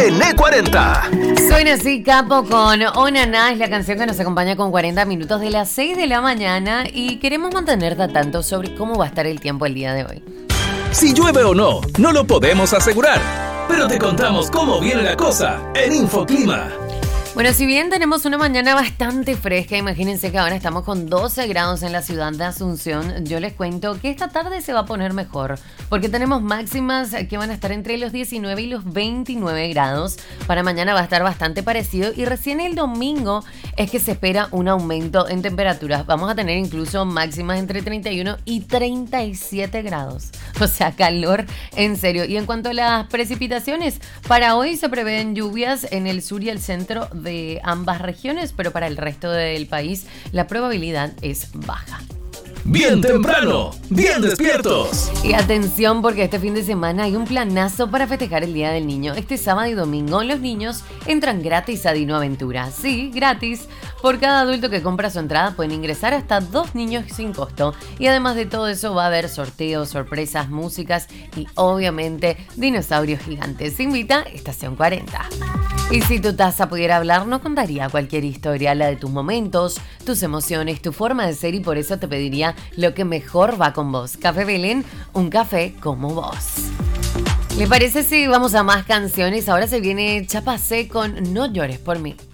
en E40. Suena así, Capo, con Onaná. Es la canción que nos acompaña con 40 minutos de las 6 de la mañana. Y queremos mantenerte al tanto sobre cómo va a estar el tiempo el día de hoy. Si llueve o no, no lo podemos asegurar, pero te contamos cómo viene la cosa en Infoclima. Bueno, si bien tenemos una mañana bastante fresca, imagínense que ahora estamos con 12 grados en la ciudad de Asunción. Yo les cuento que esta tarde se va a poner mejor, porque tenemos máximas que van a estar entre los 19 y los 29 grados. Para mañana va a estar bastante parecido y recién el domingo es que se espera un aumento en temperaturas. Vamos a tener incluso máximas entre 31 y 37 grados. O sea, calor en serio. Y en cuanto a las precipitaciones, para hoy se prevén lluvias en el sur y el centro de ambas regiones, pero para el resto del país la probabilidad es baja. Bien temprano, bien despiertos. Y atención, porque este fin de semana hay un planazo para festejar el Día del Niño. Este sábado y domingo los niños entran gratis a Dino Aventura. Sí, gratis. Por cada adulto que compra su entrada pueden ingresar hasta 2 niños sin costo. Y además de todo eso va a haber sorteos, sorpresas, músicas y obviamente dinosaurios gigantes. Invita Estación 40. Y si tu taza pudiera hablar, nos contaría cualquier historia, la de tus momentos, tus emociones, tu forma de ser, y por eso te pediría lo que mejor va con vos. Café Belén, un café como vos. ¿Le parece si vamos a más canciones? Ahora se viene Chapacé con No llores por mí.